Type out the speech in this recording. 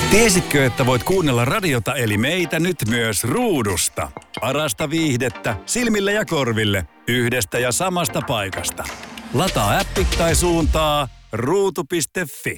Tiesitkö, että voit kuunnella radiota eli meitä nyt myös ruudusta? Parasta viihdettä silmille ja korville yhdestä ja samasta paikasta. Lataa appi tai suuntaa ruutu.fi.